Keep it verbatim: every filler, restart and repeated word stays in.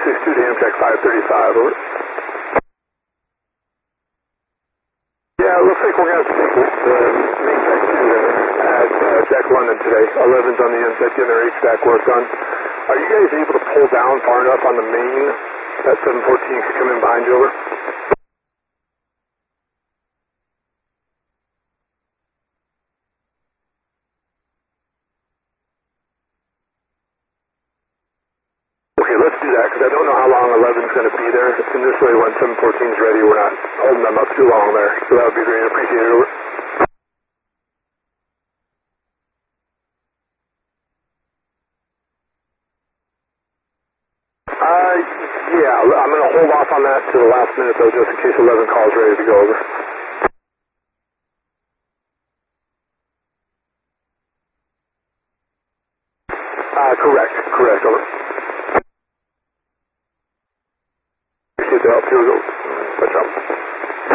six two to Amtrak five thirty-five, over. Yeah, it looks like we're going to have to take the main section there at uh, Jack London today. eleven's on the inside getting their H V A C work done. Are you guys able to pull down far enough on the main that seven fourteen could come in behind you, over? Okay, let's do that, because I don't know how long eleven's going to be there. And this way, when seven fourteen's ready, we're not holding them up too long there. So that would be great. Appreciate it, over. Uh, yeah, I'm going to hold off on that to the last minute, though, just in case eleven calls ready to go, over. Uh, correct, correct, over. Appreciate the help, here we go. Good job.